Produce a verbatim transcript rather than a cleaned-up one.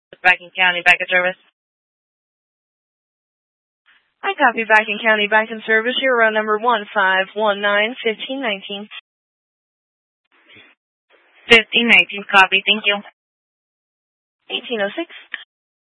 Backing County Back in Service. I copy Backing County Back in Service. Your row number one five one nine, fifteen nineteen. fifteen nineteen, copy, thank you. eighteen oh six.